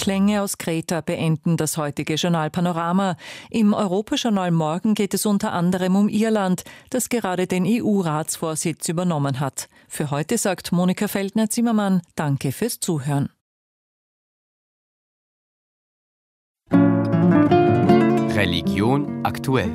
Klänge aus Kreta beenden das heutige Journalpanorama. Im Europajournal morgen geht es unter anderem um Irland, das gerade den EU-Ratsvorsitz übernommen hat. Für heute sagt Monika Feldner-Zimmermann Danke fürs Zuhören. Religion aktuell.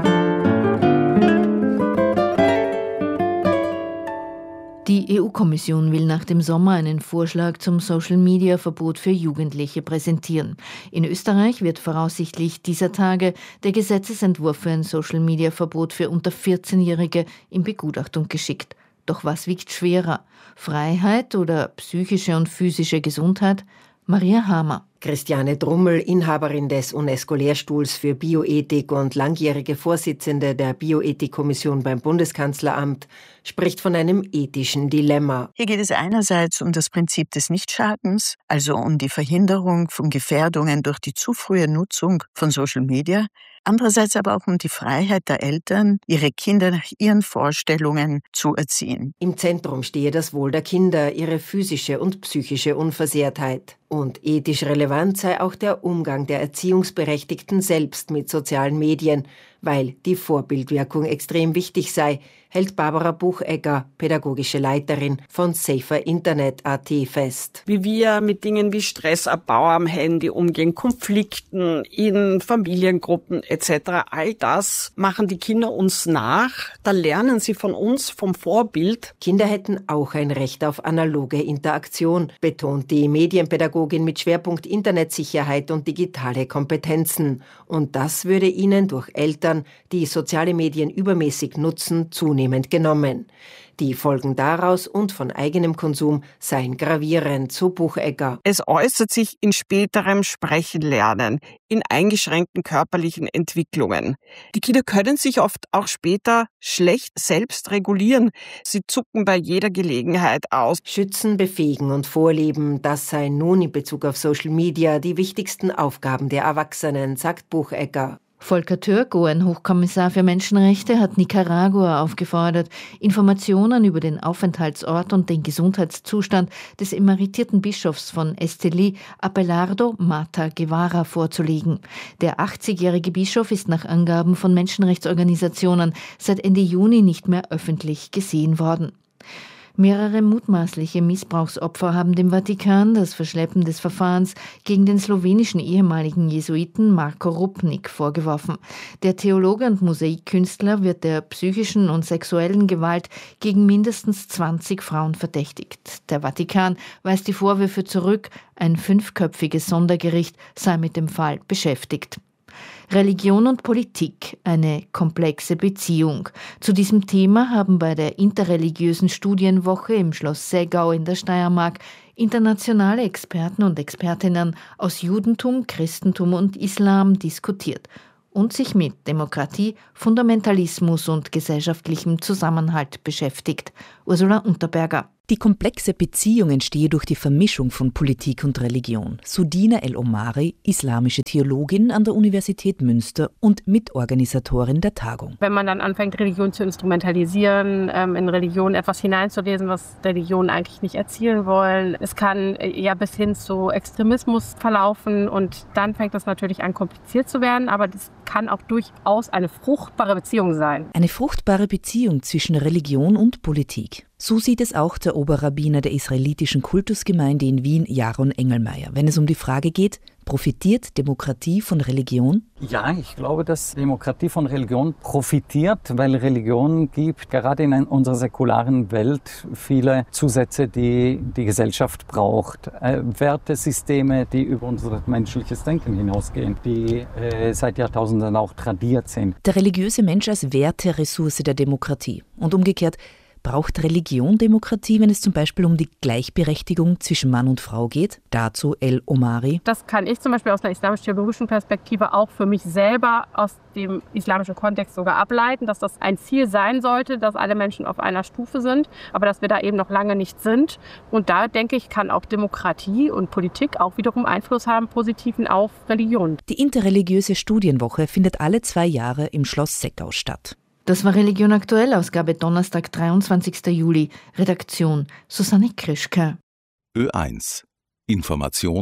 Die EU-Kommission will nach dem Sommer einen Vorschlag zum Social-Media-Verbot für Jugendliche präsentieren. In Österreich wird voraussichtlich dieser Tage der Gesetzesentwurf für ein Social-Media-Verbot für unter 14-Jährige in Begutachtung geschickt. Doch was wiegt schwerer? Freiheit oder psychische und physische Gesundheit? Maria Hamer. Christiane Drummel, Inhaberin des UNESCO-Lehrstuhls für Bioethik und langjährige Vorsitzende der Bioethikkommission beim Bundeskanzleramt, spricht von einem ethischen Dilemma. Hier geht es einerseits um das Prinzip des Nichtschadens, also um die Verhinderung von Gefährdungen durch die zu frühe Nutzung von Social Media, andererseits aber auch um die Freiheit der Eltern, ihre Kinder nach ihren Vorstellungen zu erziehen. Im Zentrum stehe das Wohl der Kinder, ihre physische und psychische Unversehrtheit. Und ethisch relevant sei auch der Umgang der Erziehungsberechtigten selbst mit sozialen Medien, weil die Vorbildwirkung extrem wichtig sei, hält Barbara Buchegger, pädagogische Leiterin von Safer Internet.at fest. Wie wir mit Dingen wie Stressabbau am Handy umgehen, Konflikten in Familiengruppen etc., all das machen die Kinder uns nach. Da lernen sie von uns, vom Vorbild. Kinder hätten auch ein Recht auf analoge Interaktion, betont die Medienpädagogin mit Schwerpunkt Internetsicherheit und digitale Kompetenzen. Und das würde ihnen durch Eltern, die soziale Medien übermäßig nutzen, zunehmend genommen. Die Folgen daraus und von eigenem Konsum seien gravierend, so Buchegger. Es äußert sich in späterem Sprechenlernen, in eingeschränkten körperlichen Entwicklungen. Die Kinder können sich oft auch später schlecht selbst regulieren. Sie zucken bei jeder Gelegenheit aus. Schützen, befähigen und vorleben, das seien nun in Bezug auf Social Media die wichtigsten Aufgaben der Erwachsenen, sagt Buchegger. Volker Türk, UN-Hochkommissar für Menschenrechte, hat Nicaragua aufgefordert, Informationen über den Aufenthaltsort und den Gesundheitszustand des emeritierten Bischofs von Estelí, Abelardo Mata Guevara, vorzulegen. Der 80-jährige Bischof ist nach Angaben von Menschenrechtsorganisationen seit Ende Juni nicht mehr öffentlich gesehen worden. Mehrere mutmaßliche Missbrauchsopfer haben dem Vatikan das Verschleppen des Verfahrens gegen den slowenischen ehemaligen Jesuiten Marko Rupnik vorgeworfen. Der Theologe und Mosaikkünstler wird der psychischen und sexuellen Gewalt gegen mindestens 20 Frauen verdächtigt. Der Vatikan weist die Vorwürfe zurück, ein 5-köpfiges Sondergericht sei mit dem Fall beschäftigt. Religion und Politik, eine komplexe Beziehung. Zu diesem Thema haben bei der interreligiösen Studienwoche im Schloss Seggau in der Steiermark internationale Experten und Expertinnen aus Judentum, Christentum und Islam diskutiert und sich mit Demokratie, Fundamentalismus und gesellschaftlichem Zusammenhalt beschäftigt. Ursula Unterberger. Die komplexe Beziehung entstehe durch die Vermischung von Politik und Religion. Sudina El-Omari, islamische Theologin an der Universität Münster und Mitorganisatorin der Tagung. Wenn man dann anfängt, Religion zu instrumentalisieren, in Religion etwas hineinzulesen, was Religionen eigentlich nicht erzielen wollen, es kann ja bis hin zu Extremismus verlaufen und dann fängt das natürlich an, kompliziert zu werden, aber das kann auch durchaus eine fruchtbare Beziehung sein. Eine fruchtbare Beziehung zwischen Religion und Politik. So sieht es auch der Oberrabbiner der israelitischen Kultusgemeinde in Wien, Jaron Engelmeier, wenn es um die Frage geht, profitiert Demokratie von Religion? Ja, ich glaube, dass Demokratie von Religion profitiert, weil Religion gibt gerade in unserer säkularen Welt viele Zusätze, die die Gesellschaft braucht. Wertesysteme, die über unser menschliches Denken hinausgehen, die seit Jahrtausenden auch tradiert sind. Der religiöse Mensch als Werteressource der Demokratie und umgekehrt, braucht Religion Demokratie, wenn es zum Beispiel um die Gleichberechtigung zwischen Mann und Frau geht? Dazu El-Omari. Das kann ich zum Beispiel aus einer islamisch-theologischen Perspektive auch für mich selber aus dem islamischen Kontext sogar ableiten, dass das ein Ziel sein sollte, dass alle Menschen auf einer Stufe sind, aber dass wir da eben noch lange nicht sind. Und da, denke ich, kann auch Demokratie und Politik auch wiederum Einfluss haben, positiven auf Religion. Die interreligiöse Studienwoche findet alle 2 Jahre im Schloss Seggau statt. Das war Religion aktuell, Ausgabe Donnerstag, 23. Juli. Redaktion Susanne Krischke. Ö1. Information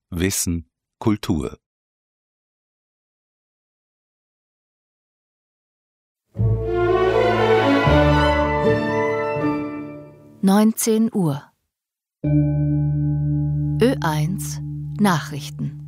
Wissen, Kultur. (19 Uhr) Ö1 Nachrichten.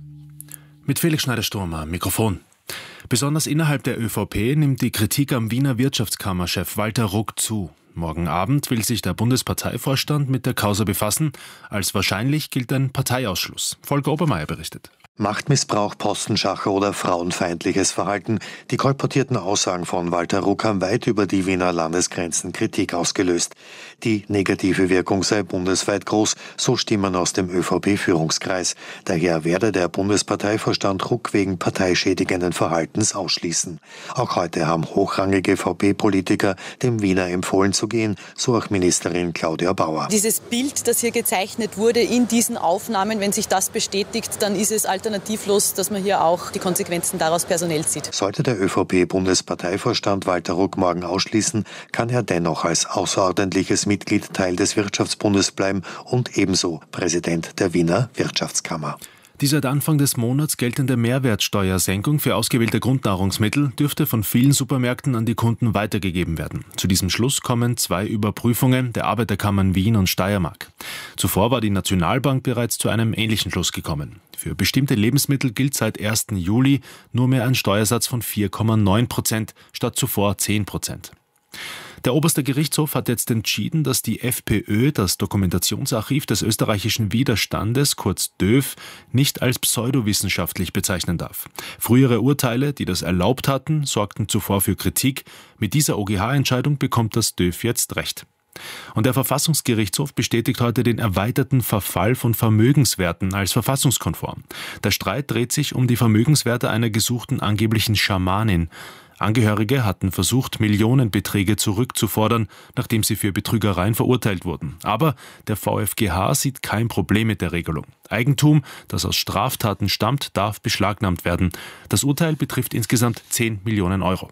Mit Felix Schneider-Sturm am Mikrofon. Besonders innerhalb der ÖVP nimmt die Kritik am Wiener Wirtschaftskammerchef Walter Ruck zu. Morgen Abend will sich der Bundesparteivorstand mit der Causa befassen. Als wahrscheinlich gilt ein Parteiausschluss. Volker Obermeier berichtet. Machtmissbrauch, Postenschacher oder frauenfeindliches Verhalten. Die kolportierten Aussagen von Walter Ruck haben weit über die Wiener Landesgrenzen Kritik ausgelöst. Die negative Wirkung sei bundesweit groß, so Stimmen aus dem ÖVP-Führungskreis. Daher werde der Bundesparteivorstand Ruck wegen parteischädigenden Verhaltens ausschließen. Auch heute haben hochrangige VP-Politiker dem Wiener empfohlen zu gehen, so auch Ministerin Claudia Bauer. Dieses Bild, das hier gezeichnet wurde in diesen Aufnahmen, wenn sich das bestätigt, dann ist es alternativlos, dass man hier auch die Konsequenzen daraus personell zieht. Sollte der ÖVP-Bundesparteivorstand Walter Ruck morgen ausschließen, kann er dennoch als außerordentliches Mitglied Teil des Wirtschaftsbundes bleiben und ebenso Präsident der Wiener Wirtschaftskammer. Die seit Anfang des Monats geltende Mehrwertsteuersenkung für ausgewählte Grundnahrungsmittel dürfte von vielen Supermärkten an die Kunden weitergegeben werden. Zu diesem Schluss kommen 2 Überprüfungen der Arbeiterkammern Wien und Steiermark. Zuvor war die Nationalbank bereits zu einem ähnlichen Schluss gekommen. Für bestimmte Lebensmittel gilt seit 1. Juli nur mehr ein Steuersatz von 4,9% statt zuvor 10%. Der oberste Gerichtshof hat jetzt entschieden, dass die FPÖ das Dokumentationsarchiv des österreichischen Widerstandes, kurz DÖW, nicht als pseudowissenschaftlich bezeichnen darf. Frühere Urteile, die das erlaubt hatten, sorgten zuvor für Kritik. Mit dieser OGH-Entscheidung bekommt das DÖW jetzt Recht. Und der Verfassungsgerichtshof bestätigt heute den erweiterten Verfall von Vermögenswerten als verfassungskonform. Der Streit dreht sich um die Vermögenswerte einer gesuchten angeblichen Schamanin. Angehörige hatten versucht, Millionenbeträge zurückzufordern, nachdem sie für Betrügereien verurteilt wurden. Aber der VfGH sieht kein Problem mit der Regelung. Eigentum, das aus Straftaten stammt, darf beschlagnahmt werden. Das Urteil betrifft insgesamt 10 Millionen Euro.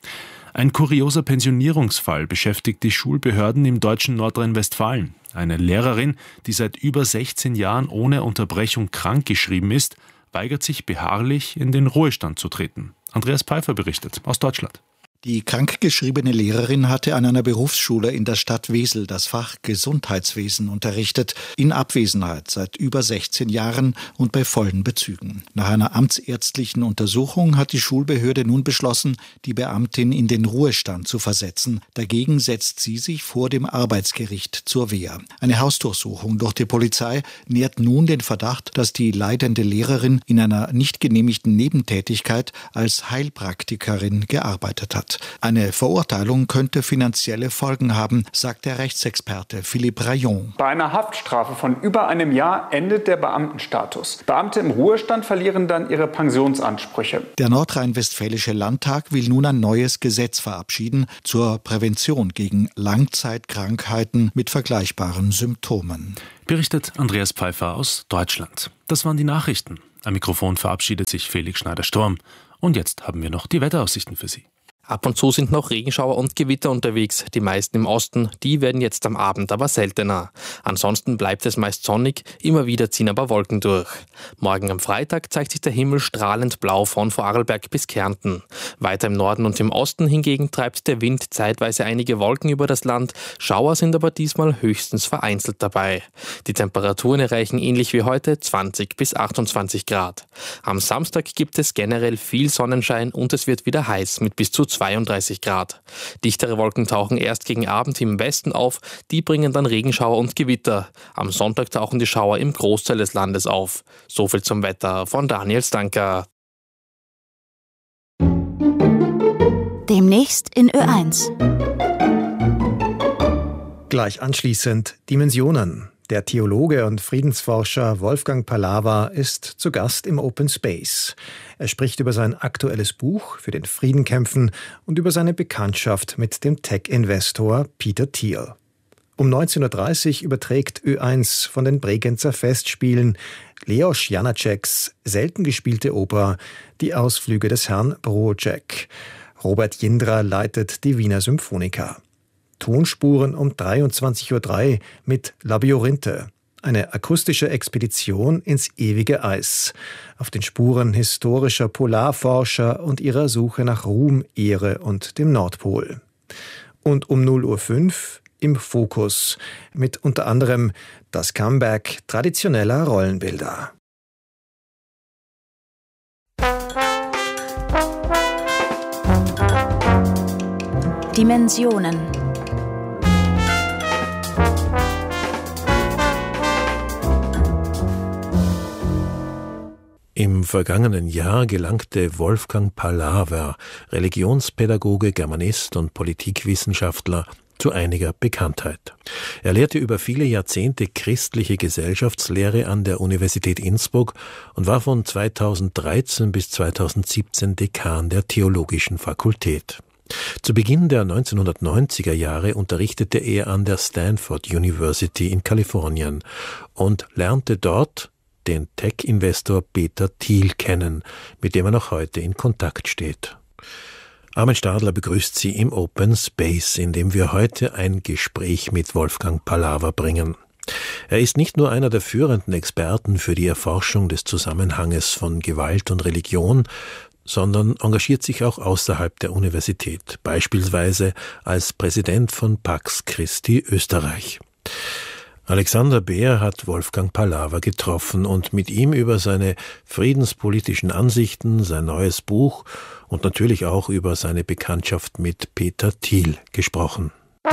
Ein kurioser Pensionierungsfall beschäftigt die Schulbehörden im deutschen Nordrhein-Westfalen. Eine Lehrerin, die seit über 16 Jahren ohne Unterbrechung krankgeschrieben ist, weigert sich beharrlich, in den Ruhestand zu treten. Andreas Pfeiffer berichtet aus Deutschland. Die krankgeschriebene Lehrerin hatte an einer Berufsschule in der Stadt Wesel das Fach Gesundheitswesen unterrichtet, in Abwesenheit seit über 16 Jahren und bei vollen Bezügen. Nach einer amtsärztlichen Untersuchung hat die Schulbehörde nun beschlossen, die Beamtin in den Ruhestand zu versetzen. Dagegen setzt sie sich vor dem Arbeitsgericht zur Wehr. Eine Hausdurchsuchung durch die Polizei nährt nun den Verdacht, dass die leidende Lehrerin in einer nicht genehmigten Nebentätigkeit als Heilpraktikerin gearbeitet hat. Eine Verurteilung könnte finanzielle Folgen haben, sagt der Rechtsexperte Philippe Rayon. Bei einer Haftstrafe von über einem Jahr endet der Beamtenstatus. Beamte im Ruhestand verlieren dann ihre Pensionsansprüche. Der nordrhein-westfälische Landtag will nun ein neues Gesetz verabschieden zur Prävention gegen Langzeitkrankheiten mit vergleichbaren Symptomen. Berichtet Andreas Pfeiffer aus Deutschland. Das waren die Nachrichten. Am Mikrofon verabschiedet sich Felix Schneider-Sturm. Und jetzt haben wir noch die Wetteraussichten für Sie. Ab und zu sind noch Regenschauer und Gewitter unterwegs, die meisten im Osten, die werden jetzt am Abend aber seltener. Ansonsten bleibt es meist sonnig, immer wieder ziehen aber Wolken durch. Morgen am Freitag zeigt sich der Himmel strahlend blau von Vorarlberg bis Kärnten. Weiter im Norden und im Osten hingegen treibt der Wind zeitweise einige Wolken über das Land, Schauer sind aber diesmal höchstens vereinzelt dabei. Die Temperaturen erreichen ähnlich wie heute 20 bis 28 Grad. Am Samstag gibt es generell viel Sonnenschein und es wird wieder heiß mit bis zu 32 Grad. Dichtere Wolken tauchen erst gegen Abend im Westen auf, die bringen dann Regenschauer und Gewitter. Am Sonntag tauchen die Schauer im Großteil des Landes auf. So viel zum Wetter von Daniel Stanker. Demnächst in Ö1. Gleich anschließend Dimensionen. Der Theologe und Friedensforscher Wolfgang Palawa ist zu Gast im Open Space. Er spricht über sein aktuelles Buch Für den Frieden kämpfen und über seine Bekanntschaft mit dem Tech-Investor Peter Thiel. Um 19.30 Uhr überträgt Ö1 von den Bregenzer Festspielen Leos Janaceks selten gespielte Oper Die Ausflüge des Herrn Brožek. Robert Jindra leitet die Wiener Symphoniker. Tonspuren um 23.03 Uhr mit Labyrinthe. Eine akustische Expedition ins ewige Eis, auf den Spuren historischer Polarforscher und ihrer Suche nach Ruhm, Ehre und dem Nordpol. Und um 0:05 Uhr im Fokus mit unter anderem das Comeback traditioneller Rollenbilder. Dimensionen. Im vergangenen Jahr gelangte Wolfgang Pallaver, Religionspädagoge, Germanist und Politikwissenschaftler, zu einiger Bekanntheit. Er lehrte über viele Jahrzehnte christliche Gesellschaftslehre an der Universität Innsbruck und war von 2013 bis 2017 Dekan der Theologischen Fakultät. Zu Beginn der 1990er Jahre unterrichtete er an der Stanford University in Kalifornien und lernte dort den Tech-Investor Peter Thiel kennen, mit dem er noch heute in Kontakt steht. Armin Stadler begrüßt Sie im Open Space, in dem wir heute ein Gespräch mit Wolfgang Pallaver bringen. Er ist nicht nur einer der führenden Experten für die Erforschung des Zusammenhanges von Gewalt und Religion, sondern engagiert sich auch außerhalb der Universität, beispielsweise als Präsident von Pax Christi Österreich. Alexander Beer hat Wolfgang Pallaver getroffen und mit ihm über seine friedenspolitischen Ansichten, sein neues Buch und natürlich auch über seine Bekanntschaft mit Peter Thiel gesprochen.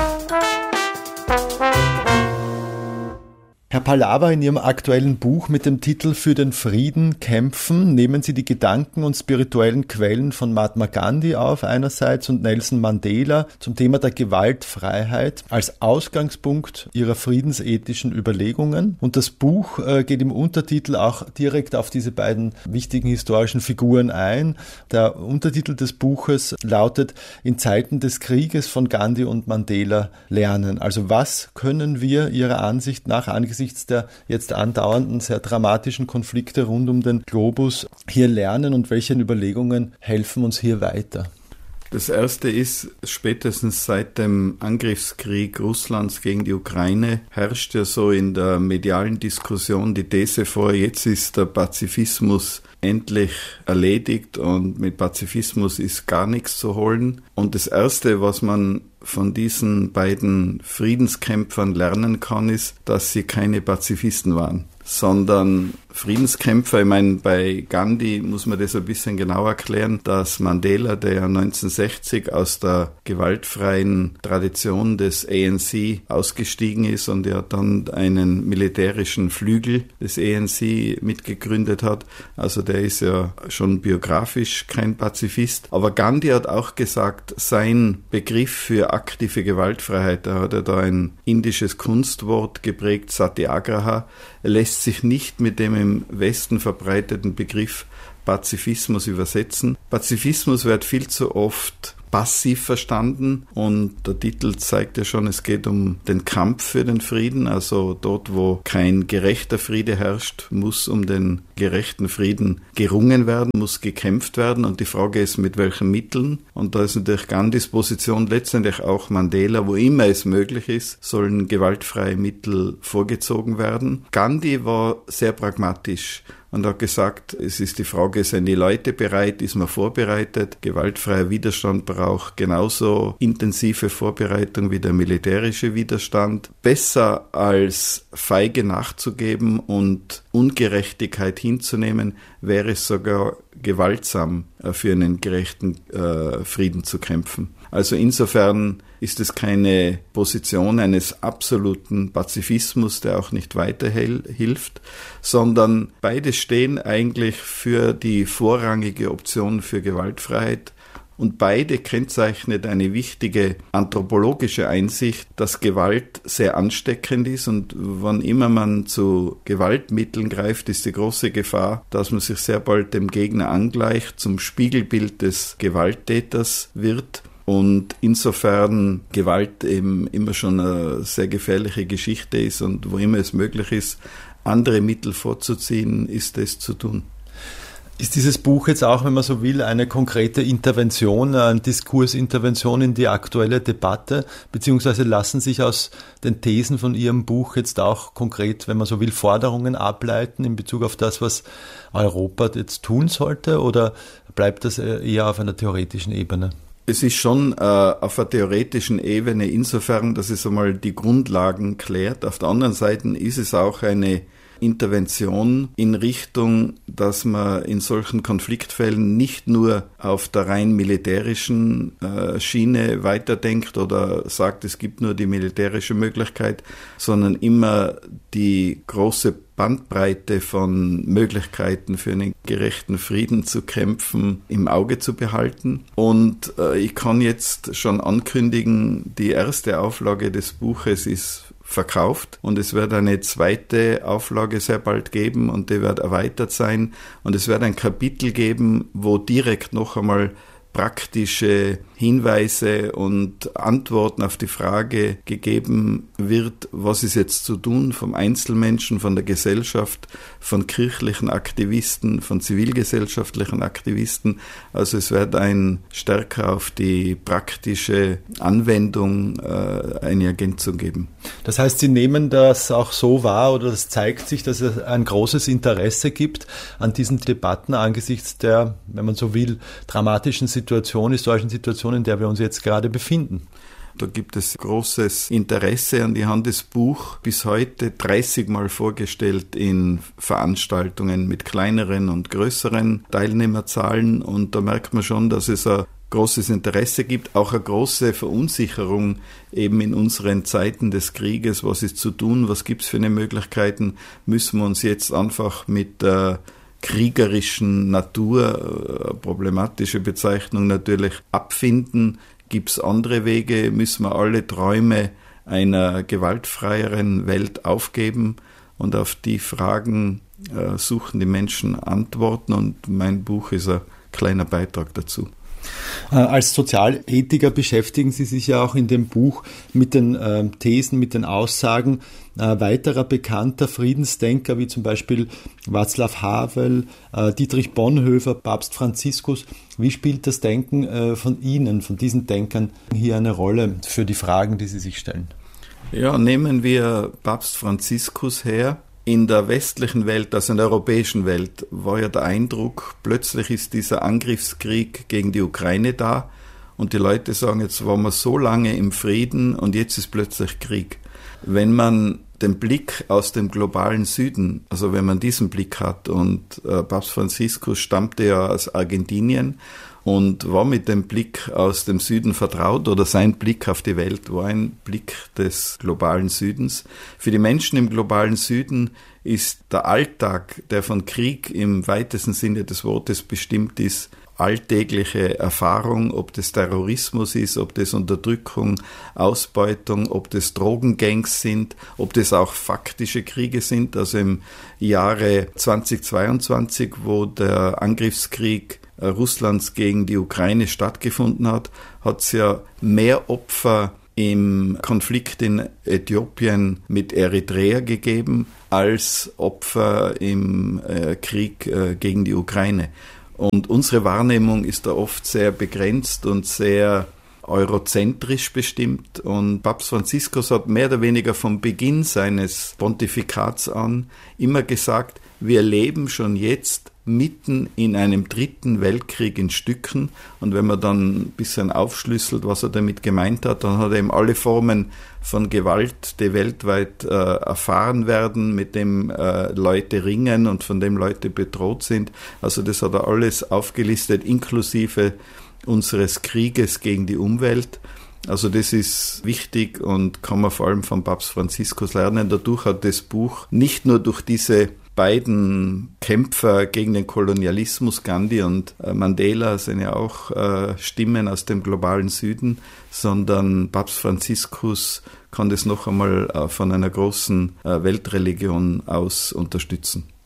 Herr Pallaver, in Ihrem aktuellen Buch mit dem Titel »Für den Frieden kämpfen« nehmen Sie die Gedanken und spirituellen Quellen von Mahatma Gandhi auf einerseits und Nelson Mandela zum Thema der Gewaltfreiheit als Ausgangspunkt Ihrer friedensethischen Überlegungen. Und das Buch geht im Untertitel auch direkt auf diese beiden wichtigen historischen Figuren ein. Der Untertitel des Buches lautet »In Zeiten des Krieges von Gandhi und Mandela lernen«. Also was können wir Ihrer Ansicht nach angesichts der jetzt andauernden, sehr dramatischen Konflikte rund um den Globus hier lernen und welche Überlegungen helfen uns hier weiter? Das erste ist, spätestens seit dem Angriffskrieg Russlands gegen die Ukraine herrscht ja so in der medialen Diskussion die These vor, jetzt ist der Pazifismus endlich erledigt und mit Pazifismus ist gar nichts zu holen. Und das Erste, was man von diesen beiden Friedenskämpfern lernen kann, ist, dass sie keine Pazifisten waren, sondern Friedenskämpfer. Ich meine, bei Gandhi muss man das ein bisschen genauer erklären, dass Mandela, der 1960 aus der gewaltfreien Tradition des ANC ausgestiegen ist und er dann einen militärischen Flügel des ANC mitgegründet hat, also der ist ja schon biografisch kein Pazifist. Aber Gandhi hat auch gesagt, sein Begriff für aktive Gewaltfreiheit, da hat er da ein indisches Kunstwort geprägt, Satyagraha, lässt sich nicht mit dem im Westen verbreiteten Begriff Pazifismus übersetzen. Pazifismus wird viel zu oft passiv verstanden und der Titel zeigt ja schon, es geht um den Kampf für den Frieden, also dort, wo kein gerechter Friede herrscht, muss um den gerechten Frieden gerungen werden, muss gekämpft werden und die Frage ist, mit welchen Mitteln, und da ist natürlich Gandhis Position, letztendlich auch Mandela, wo immer es möglich ist, sollen gewaltfreie Mittel vorgezogen werden. Gandhi war sehr pragmatisch und hat gesagt, es ist die Frage, sind die Leute bereit, ist man vorbereitet? Gewaltfreier Widerstand braucht genauso intensive Vorbereitung wie der militärische Widerstand. Besser als feige nachzugeben und Ungerechtigkeit hinzunehmen, wäre es sogar gewaltsam, für einen gerechten Frieden zu kämpfen. Also insofern ist es keine Position eines absoluten Pazifismus, der auch nicht weiterhilft, sondern beide stehen eigentlich für die vorrangige Option für Gewaltfreiheit. Und beide kennzeichnet eine wichtige anthropologische Einsicht, dass Gewalt sehr ansteckend ist und wann immer man zu Gewaltmitteln greift, ist die große Gefahr, dass man sich sehr bald dem Gegner angleicht, zum Spiegelbild des Gewalttäters wird. Und insofern Gewalt eben immer schon eine sehr gefährliche Geschichte ist und wo immer es möglich ist, andere Mittel vorzuziehen, ist es zu tun. Ist dieses Buch jetzt auch, wenn man so will, eine konkrete Intervention, eine Diskursintervention in die aktuelle Debatte, beziehungsweise lassen sich aus den Thesen von Ihrem Buch jetzt auch konkret, wenn man so will, Forderungen ableiten in Bezug auf das, was Europa jetzt tun sollte, oder bleibt das eher auf einer theoretischen Ebene? Es ist schon auf einer theoretischen Ebene insofern, dass es einmal die Grundlagen klärt. Auf der anderen Seite ist es auch eine Intervention in Richtung, dass man in solchen Konfliktfällen nicht nur auf der rein militärischen Schiene weiterdenkt oder sagt, es gibt nur die militärische Möglichkeit, sondern immer die große Bandbreite von Möglichkeiten für einen gerechten Frieden zu kämpfen im Auge zu behalten. Und ich kann jetzt schon ankündigen, die erste Auflage des Buches ist verkauft und es wird eine zweite Auflage sehr bald geben und die wird erweitert sein und es wird ein Kapitel geben, wo direkt noch einmal praktische Hinweise und Antworten auf die Frage gegeben wird, was ist jetzt zu tun vom Einzelmenschen, von der Gesellschaft, von kirchlichen Aktivisten, von zivilgesellschaftlichen Aktivisten. Also es wird ein stärker auf die praktische Anwendung eine Ergänzung geben. Das heißt, Sie nehmen das auch so wahr oder das zeigt sich, dass es ein großes Interesse gibt an diesen Debatten angesichts der, wenn man so will, dramatischen Situation, historischen Situation, in der wir uns jetzt gerade befinden. Da gibt es großes Interesse und ich habe das Buch bis heute 30 Mal vorgestellt in Veranstaltungen mit kleineren und größeren Teilnehmerzahlen und da merkt man schon, dass es ein großes Interesse gibt, auch eine große Verunsicherung eben in unseren Zeiten des Krieges. Was ist zu tun? Was gibt es für eine Möglichkeiten? Müssen wir uns jetzt einfach mit der kriegerischen Natur, problematische Bezeichnung natürlich, abfinden? Gibt es andere Wege? Müssen wir alle Träume einer gewaltfreieren Welt aufgeben? Und auf die Fragen suchen die Menschen Antworten und mein Buch ist ein kleiner Beitrag dazu. Als Sozialethiker beschäftigen Sie sich ja auch in dem Buch mit den Thesen, mit den Aussagen weiterer bekannter Friedensdenker, wie zum Beispiel Václav Havel, Dietrich Bonhoeffer, Papst Franziskus. Wie spielt das Denken von Ihnen, von diesen Denkern, hier eine Rolle für die Fragen, die Sie sich stellen? Ja, nehmen wir Papst Franziskus her. In der westlichen Welt, also in der europäischen Welt, war ja der Eindruck, plötzlich ist dieser Angriffskrieg gegen die Ukraine da und die Leute sagen, jetzt waren wir so lange im Frieden und jetzt ist plötzlich Krieg. Wenn man den Blick aus dem globalen Süden, also wenn man diesen Blick hat und Papst Franziskus stammte ja aus Argentinien und war mit dem Blick aus dem Süden vertraut oder sein Blick auf die Welt war ein Blick des globalen Südens. Für die Menschen im globalen Süden ist der Alltag, der von Krieg im weitesten Sinne des Wortes bestimmt ist, alltägliche Erfahrung, ob das Terrorismus ist, ob das Unterdrückung, Ausbeutung, ob das Drogengangs sind, ob das auch faktische Kriege sind. Also im Jahre 2022, wo der Angriffskrieg Russlands gegen die Ukraine stattgefunden hat, hat es ja mehr Opfer im Konflikt in Äthiopien mit Eritrea gegeben als Opfer im Krieg gegen die Ukraine. Und unsere Wahrnehmung ist da oft sehr begrenzt und sehr eurozentrisch bestimmt. Und Papst Franziskus hat mehr oder weniger vom Beginn seines Pontifikats an immer gesagt, wir leben schon jetzt mitten in einem dritten Weltkrieg in Stücken. Und wenn man dann ein bisschen aufschlüsselt, was er damit gemeint hat, dann hat er eben alle Formen von Gewalt, die weltweit erfahren werden, mit dem Leute ringen und von dem Leute bedroht sind. Also das hat er alles aufgelistet, inklusive unseres Krieges gegen die Umwelt. Also das ist wichtig und kann man vor allem von Papst Franziskus lernen. Dadurch hat das Buch nicht nur durch diese beiden Kämpfer gegen den Kolonialismus, Gandhi und Mandela, sind ja auch Stimmen aus dem globalen Süden, sondern Papst Franziskus kann das noch einmal von einer großen Weltreligion aus unterstützen.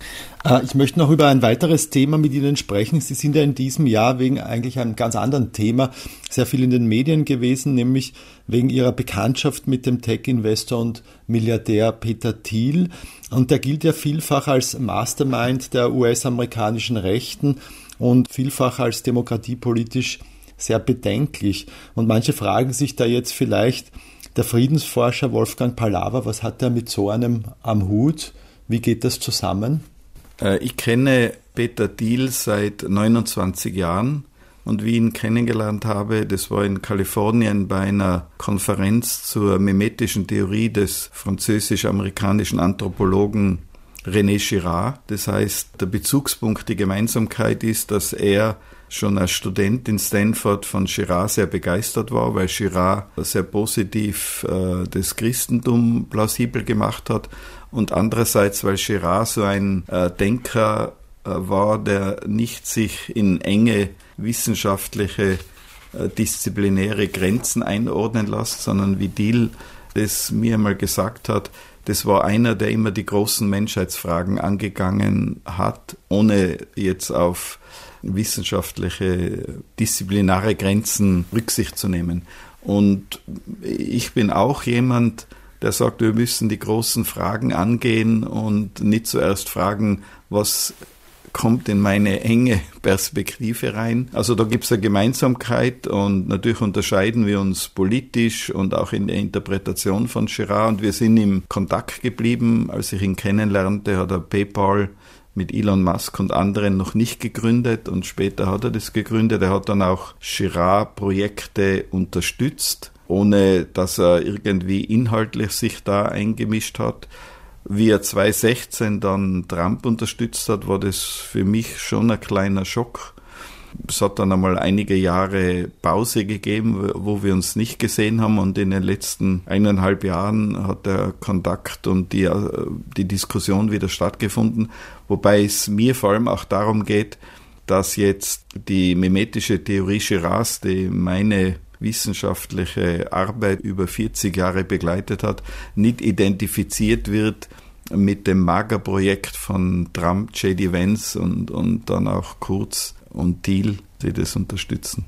Ich möchte noch über ein weiteres Thema mit Ihnen sprechen. Sie sind ja in diesem Jahr wegen eigentlich einem ganz anderen Thema sehr viel in den Medien gewesen, nämlich wegen Ihrer Bekanntschaft mit dem Tech-Investor und Milliardär Peter Thiel. Und der gilt ja vielfach als Mastermind der US-amerikanischen Rechten und vielfach als demokratiepolitisch sehr bedenklich. Und manche fragen sich da jetzt vielleicht, der Friedensforscher Wolfgang Pahlaver, was hat er mit so einem am Hut? Wie geht das zusammen? Ich kenne Peter Thiel seit 29 Jahren und wie ich ihn kennengelernt habe, das war in Kalifornien bei einer Konferenz zur mimetischen Theorie des französisch-amerikanischen Anthropologen René Girard. Das heißt, der Bezugspunkt, die Gemeinsamkeit ist, dass er schon als Student in Stanford von Girard sehr begeistert war, weil Girard sehr positiv das Christentum plausibel gemacht hat. Und andererseits, weil Girard so ein Denker war, der nicht sich in enge wissenschaftliche, disziplinäre Grenzen einordnen lässt, sondern wie Thiel das mir mal gesagt hat, das war einer, der immer die großen Menschheitsfragen angegangen hat, ohne jetzt auf wissenschaftliche, disziplinäre Grenzen Rücksicht zu nehmen. Und ich bin auch jemand, der sagt, wir müssen die großen Fragen angehen und nicht zuerst fragen, was kommt in meine enge Perspektive rein. Also da gibt es eine Gemeinsamkeit und natürlich unterscheiden wir uns politisch und auch in der Interpretation von Girard und wir sind im Kontakt geblieben. Als ich ihn kennenlernte, hat er PayPal mit Elon Musk und anderen noch nicht gegründet und später hat er das gegründet. Er hat dann auch Girard-Projekte unterstützt, ohne dass er irgendwie inhaltlich sich da eingemischt hat. Wie er 2016 dann Trump unterstützt hat, war das für mich schon ein kleiner Schock. Es hat dann einmal einige Jahre Pause gegeben, wo wir uns nicht gesehen haben und in den letzten 1,5 Jahren hat der Kontakt und die Diskussion wieder stattgefunden, wobei es mir vor allem auch darum geht, dass jetzt die mimetische Theorie Girards, die meine wissenschaftliche Arbeit über 40 Jahre begleitet hat, nicht identifiziert wird mit dem MAGA-Projekt von Trump, J.D. Vance und dann auch Kurz und Thiel, die das unterstützen.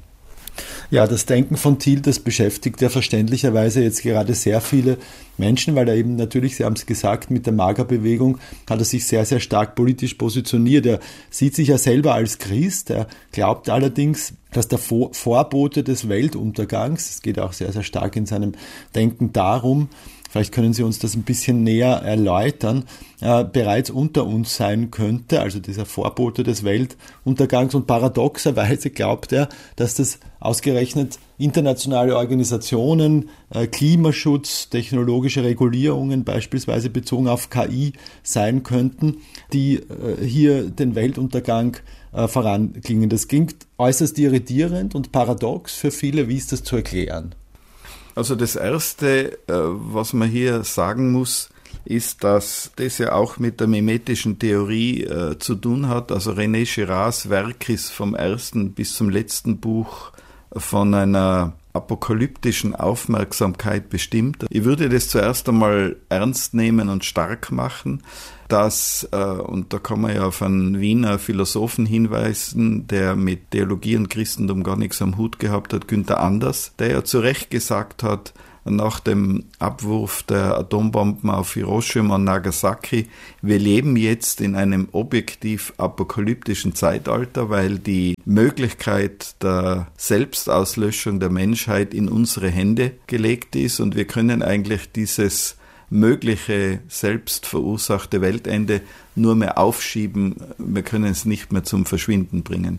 Ja, das Denken von Thiel, das beschäftigt ja verständlicherweise jetzt gerade sehr viele Menschen, weil er eben natürlich, Sie haben es gesagt, mit der MAGA-Bewegung hat er sich sehr, sehr stark politisch positioniert. Er sieht sich ja selber als Christ. Er glaubt allerdings, dass der Vorbote des Weltuntergangs, es geht auch sehr, sehr stark in seinem Denken darum, vielleicht können Sie uns das ein bisschen näher erläutern, bereits unter uns sein könnte, also dieser Vorbote des Weltuntergangs. Und paradoxerweise glaubt er, dass das ausgerechnet internationale Organisationen, Klimaschutz, technologische Regulierungen, beispielsweise bezogen auf KI, sein könnten, die hier den Weltuntergang voranklingen. Das klingt äußerst irritierend und paradox für viele. Wie ist das zu erklären? Also das Erste, was man hier sagen muss, ist, dass das ja auch mit der mimetischen Theorie zu tun hat. Also René Girards Werk ist vom ersten bis zum letzten Buch von einer apokalyptischen Aufmerksamkeit bestimmt. Ich würde das zuerst einmal ernst nehmen und stark machen, dass, und da kann man ja auf einen Wiener Philosophen hinweisen, der mit Theologie und Christentum gar nichts am Hut gehabt hat, Günther Anders, der ja zu Recht gesagt hat, nach dem Abwurf der Atombomben auf Hiroshima und Nagasaki, wir leben jetzt in einem objektiv apokalyptischen Zeitalter, weil die Möglichkeit der Selbstauslöschung der Menschheit in unsere Hände gelegt ist und wir können eigentlich dieses mögliche selbstverursachte Weltende nur mehr aufschieben, wir können es nicht mehr zum Verschwinden bringen.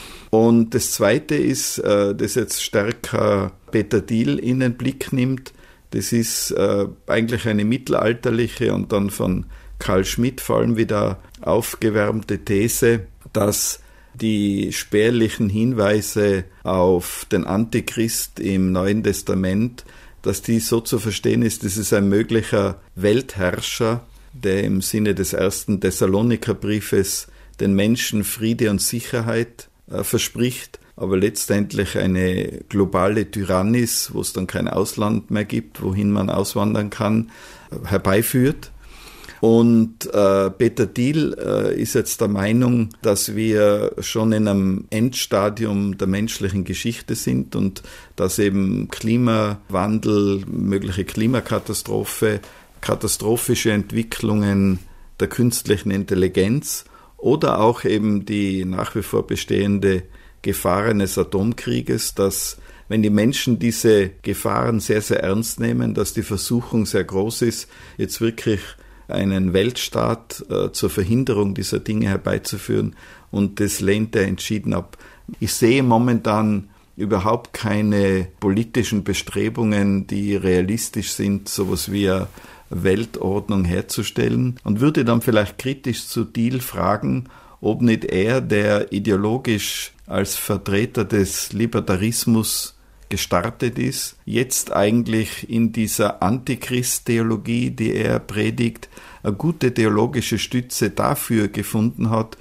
Und das Zweite ist, das jetzt stärker Peter Thiel in den Blick nimmt, das ist eigentlich eine mittelalterliche und dann von Carl Schmitt vor allem wieder aufgewärmte These, dass die spärlichen Hinweise auf den Antichrist im Neuen Testament, dass die so zu verstehen ist, das ist ein möglicher Weltherrscher, der im Sinne des ersten Thessalonikerbriefes den Menschen Friede und Sicherheit verspricht, aber letztendlich eine globale Tyrannis, wo es dann kein Ausland mehr gibt, wohin man auswandern kann, herbeiführt. Und Peter Thiel ist jetzt der Meinung, dass wir schon in einem Endstadium der menschlichen Geschichte sind und dass eben Klimawandel, mögliche Klimakatastrophe, katastrophische Entwicklungen der künstlichen Intelligenz oder auch eben die nach wie vor bestehende Gefahr eines Atomkrieges, dass wenn die Menschen diese Gefahren sehr, sehr ernst nehmen, dass die Versuchung sehr groß ist, jetzt wirklich einen Weltstaat zur Verhinderung dieser Dinge herbeizuführen, und das lehnt er entschieden ab. Ich sehe momentan überhaupt keine politischen Bestrebungen, die realistisch sind, sowas wie eine Weltordnung herzustellen, und würde dann vielleicht kritisch zu Thiel fragen, ob nicht er, der ideologisch als Vertreter des Libertarismus gestartet ist, jetzt eigentlich in dieser Antichrist-Theologie, die er predigt, eine gute theologische Stütze dafür gefunden hat,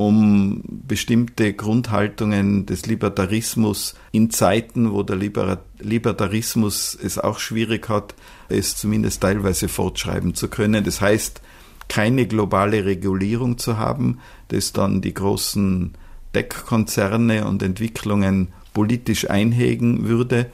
um bestimmte Grundhaltungen des Libertarismus in Zeiten, wo der Libertarismus es auch schwierig hat, es zumindest teilweise fortschreiben zu können. Das heißt, keine globale Regulierung zu haben, das dann die großen Tech-Konzerne und Entwicklungen politisch einhegen würde.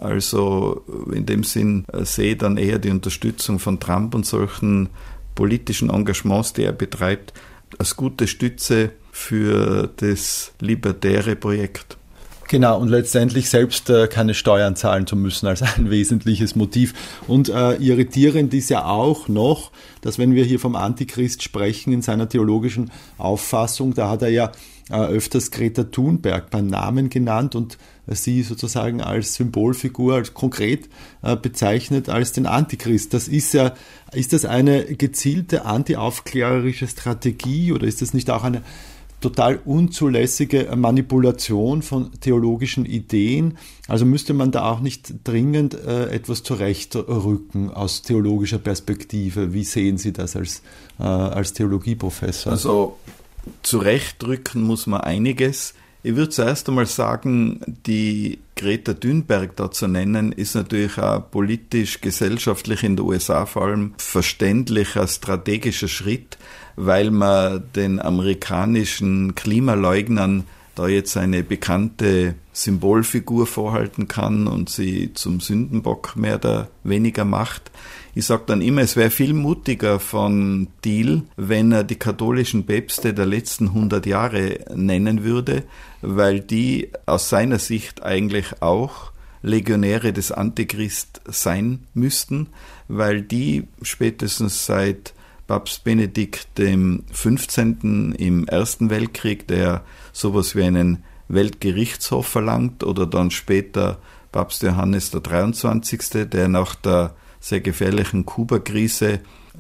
Also in dem Sinn sehe ich dann eher die Unterstützung von Trump und solchen politischen Engagements, die er betreibt, als gute Stütze für das libertäre Projekt. Genau, und letztendlich selbst keine Steuern zahlen zu müssen als ein wesentliches Motiv. Und irritierend ist ja auch noch, dass wenn wir hier vom Antichrist sprechen in seiner theologischen Auffassung, da hat er ja öfters Greta Thunberg beim Namen genannt und sie sozusagen als Symbolfigur, als konkret bezeichnet als den Antichrist. Ist das eine gezielte antiaufklärerische Strategie oder ist das nicht auch eine total unzulässige Manipulation von theologischen Ideen? Also müsste man da auch nicht dringend etwas zurechtrücken aus theologischer Perspektive? Wie sehen Sie das als Theologieprofessor? Also zurechtrücken muss man einiges. Ich würde zuerst einmal sagen, die Greta Thunberg da zu nennen, ist natürlich auch politisch, gesellschaftlich in den USA vor allem verständlicher strategischer Schritt, weil man den amerikanischen Klimaleugnern da jetzt eine bekannte Symbolfigur vorhalten kann und sie zum Sündenbock mehr oder weniger macht. Ich sage dann immer, es wäre viel mutiger von Thiel, wenn er die katholischen Päpste der letzten 100 Jahre nennen würde, weil die aus seiner Sicht eigentlich auch Legionäre des Antichrist sein müssten, weil die spätestens seit Papst Benedikt XV. Im Ersten Weltkrieg, der sowas wie einen Weltgerichtshof verlangt, oder dann später Papst Johannes der 23., der nach der sehr gefährlichen Kuba-Krise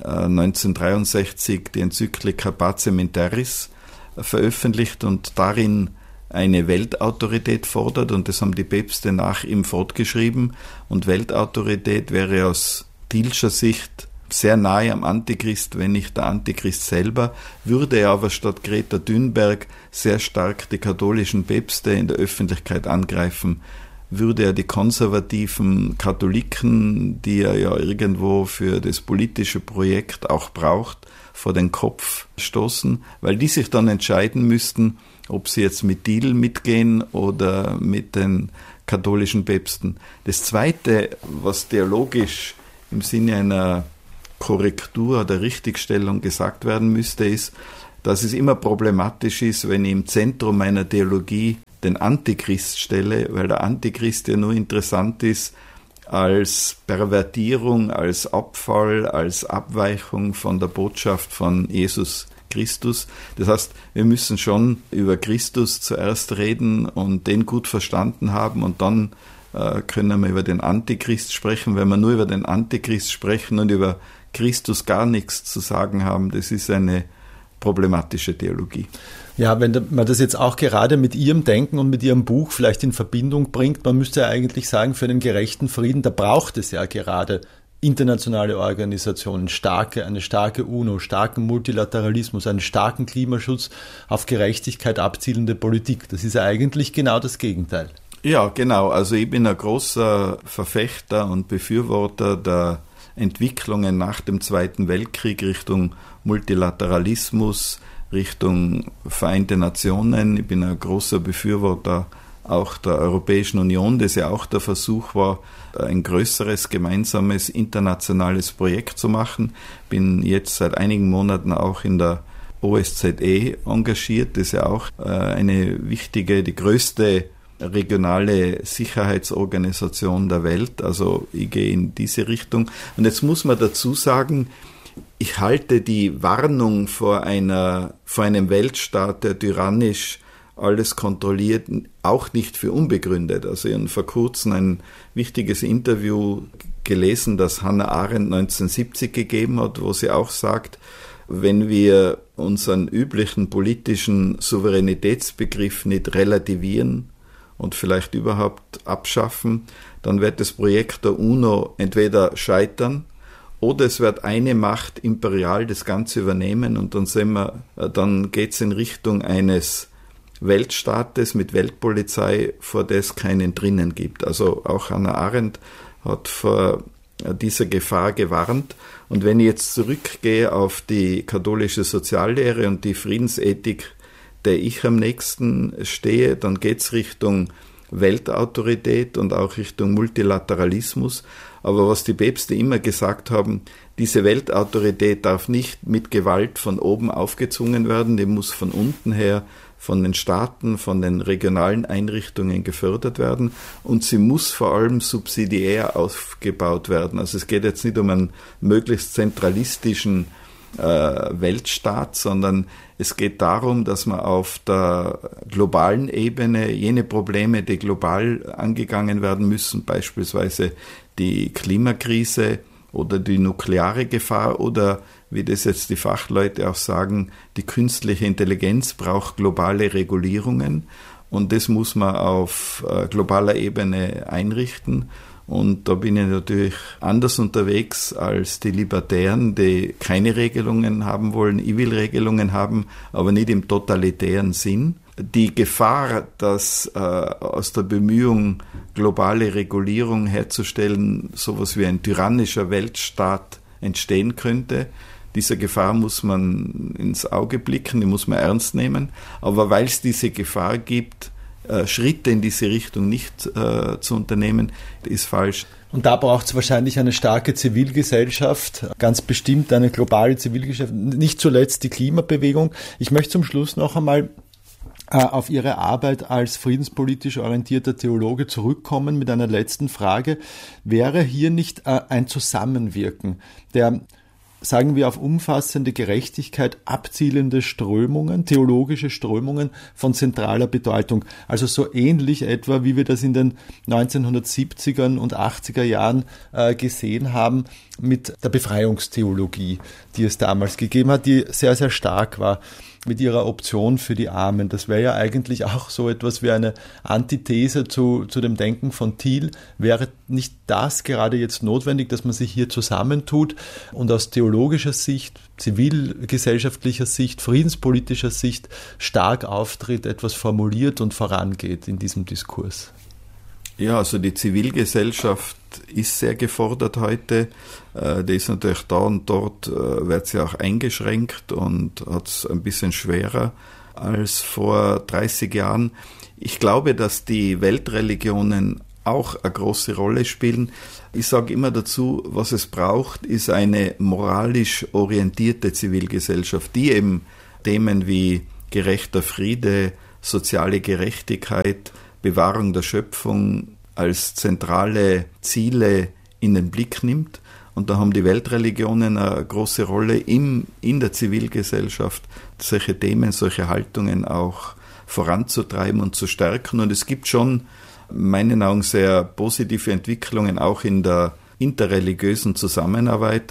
1963 die Enzyklika Pacem in Terris veröffentlicht und darin eine Weltautorität fordert, und das haben die Päpste nach ihm fortgeschrieben, und Weltautorität wäre aus Thielscher Sicht sehr nahe am Antichrist, wenn nicht der Antichrist selber, würde er aber statt Greta Thunberg sehr stark die katholischen Päpste in der Öffentlichkeit angreifen, würde er die konservativen Katholiken, die er ja irgendwo für das politische Projekt auch braucht, vor den Kopf stoßen, weil die sich dann entscheiden müssten, ob sie jetzt mit Thiel mitgehen oder mit den katholischen Päpsten. Das Zweite, was theologisch im Sinne einer Korrektur oder Richtigstellung gesagt werden müsste, ist, dass es immer problematisch ist, wenn ich im Zentrum meiner Theologie den Antichrist stelle, weil der Antichrist ja nur interessant ist als Pervertierung, als Abfall, als Abweichung von der Botschaft von Jesus Christus. Das heißt, wir müssen schon über Christus zuerst reden und den gut verstanden haben, und dann können wir über den Antichrist sprechen. Wenn wir nur über den Antichrist sprechen und über Christus gar nichts zu sagen haben, das ist eine problematische Theologie. Ja, wenn man das jetzt auch gerade mit Ihrem Denken und mit Ihrem Buch vielleicht in Verbindung bringt, man müsste ja eigentlich sagen, für den gerechten Frieden, da braucht es ja gerade internationale Organisationen, eine starke UNO, starken Multilateralismus, einen starken Klimaschutz, auf Gerechtigkeit abzielende Politik. Das ist ja eigentlich genau das Gegenteil. Ja, genau. Also ich bin ein großer Verfechter und Befürworter der Entwicklungen nach dem Zweiten Weltkrieg Richtung Multilateralismus, Richtung Vereinte Nationen. Ich bin ein großer Befürworter auch der Europäischen Union, das ja auch der Versuch war, ein größeres gemeinsames internationales Projekt zu machen. Bin jetzt seit einigen Monaten auch in der OSZE engagiert, das ja auch eine wichtige, die größte regionale Sicherheitsorganisation der Welt. Also ich gehe in diese Richtung. Und jetzt muss man dazu sagen, ich halte die Warnung vor einem Weltstaat, der tyrannisch alles kontrolliert, auch nicht für unbegründet. Also ich habe vor kurzem ein wichtiges Interview gelesen, das Hannah Arendt 1970 gegeben hat, wo sie auch sagt, wenn wir unseren üblichen politischen Souveränitätsbegriff nicht relativieren und vielleicht überhaupt abschaffen, dann wird das Projekt der UNO entweder scheitern oder es wird eine Macht imperial das Ganze übernehmen und dann geht es in Richtung eines Weltstaates mit Weltpolizei, vor der es keinen drinnen gibt. Also auch Hannah Arendt hat vor dieser Gefahr gewarnt. Und wenn ich jetzt zurückgehe auf die katholische Soziallehre und die Friedensethik, der ich am nächsten stehe, dann geht es Richtung Weltautorität und auch Richtung Multilateralismus. Aber was die Päpste immer gesagt haben, diese Weltautorität darf nicht mit Gewalt von oben aufgezwungen werden, die muss von unten her, von den Staaten, von den regionalen Einrichtungen gefördert werden und sie muss vor allem subsidiär aufgebaut werden. Also es geht jetzt nicht um einen möglichst zentralistischen Weltstaat, sondern es geht darum, dass man auf der globalen Ebene jene Probleme, die global angegangen werden müssen, beispielsweise die Klimakrise oder die nukleare Gefahr oder, wie das jetzt die Fachleute auch sagen, die künstliche Intelligenz braucht globale Regulierungen und das muss man auf globaler Ebene einrichten. Und da bin ich natürlich anders unterwegs als die Libertären, die keine Regelungen haben wollen. Ich will Regelungen haben, aber nicht im totalitären Sinn. Die Gefahr, dass aus der Bemühung, globale Regulierung herzustellen, sowas wie ein tyrannischer Weltstaat entstehen könnte, dieser Gefahr muss man ins Auge blicken, die muss man ernst nehmen. Aber weil es diese Gefahr gibt, Schritte in diese Richtung nicht zu unternehmen, ist falsch. Und da braucht es wahrscheinlich eine starke Zivilgesellschaft, ganz bestimmt eine globale Zivilgesellschaft, nicht zuletzt die Klimabewegung. Ich möchte zum Schluss noch einmal auf Ihre Arbeit als friedenspolitisch orientierter Theologe zurückkommen mit einer letzten Frage. Wäre hier nicht ein Zusammenwirken der, sagen wir, auf umfassende Gerechtigkeit abzielende Strömungen, theologische Strömungen von zentraler Bedeutung. Also so ähnlich etwa, wie wir das in den 1970er und 80er Jahren gesehen haben mit der Befreiungstheologie, die es damals gegeben hat, die sehr, sehr stark war mit ihrer Option für die Armen. Das wäre ja eigentlich auch so etwas wie eine Antithese zu dem Denken von Thiel. Wäre nicht das gerade jetzt notwendig, dass man sich hier zusammentut und aus theologischer Sicht, zivilgesellschaftlicher Sicht, friedenspolitischer Sicht stark auftritt, etwas formuliert und vorangeht in diesem Diskurs? Ja, also die Zivilgesellschaft ist sehr gefordert heute. Die ist natürlich da und dort, wird sie auch eingeschränkt und hat es ein bisschen schwerer als vor 30 Jahren. Ich glaube, dass die Weltreligionen auch eine große Rolle spielen. Ich sage immer dazu, was es braucht, ist eine moralisch orientierte Zivilgesellschaft, die eben Themen wie gerechter Friede, soziale Gerechtigkeit, Bewahrung der Schöpfung als zentrale Ziele in den Blick nimmt. Und da haben die Weltreligionen eine große Rolle in der Zivilgesellschaft, solche Themen, solche Haltungen auch voranzutreiben und zu stärken. Und es gibt schon, in meinen Augen, sehr positive Entwicklungen auch in der interreligiösen Zusammenarbeit.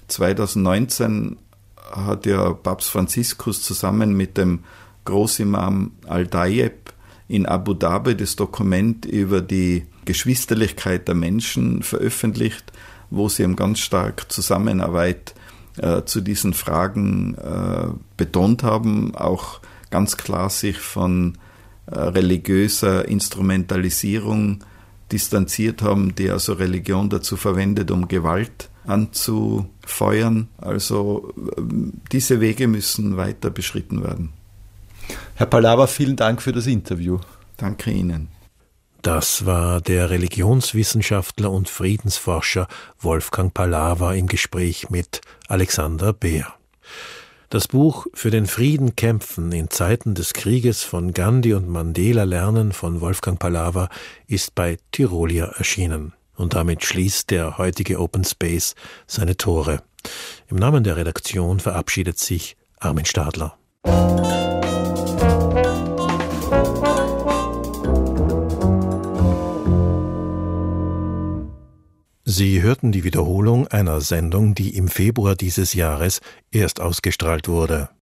2019 hat ja Papst Franziskus zusammen mit dem Großimam Al-Dayeb in Abu Dhabi das Dokument über die Geschwisterlichkeit der Menschen veröffentlicht, wo sie eben ganz stark Zusammenarbeit zu diesen Fragen betont haben, auch ganz klar sich von religiöser Instrumentalisierung distanziert haben, die also Religion dazu verwendet, um Gewalt anzufeuern. Also diese Wege müssen weiter beschritten werden. Herr Palawa, vielen Dank für das Interview. Danke Ihnen. Das war der Religionswissenschaftler und Friedensforscher Wolfgang Palawa im Gespräch mit Alexander Beer. Das Buch Für den Frieden kämpfen in Zeiten des Krieges von Gandhi und Mandela lernen von Wolfgang Palawa ist bei Tyrolia erschienen. Und damit schließt der heutige Open Space seine Tore. Im Namen der Redaktion verabschiedet sich Armin Stadler. Sie hörten die Wiederholung einer Sendung, die im Februar dieses Jahres erst ausgestrahlt wurde.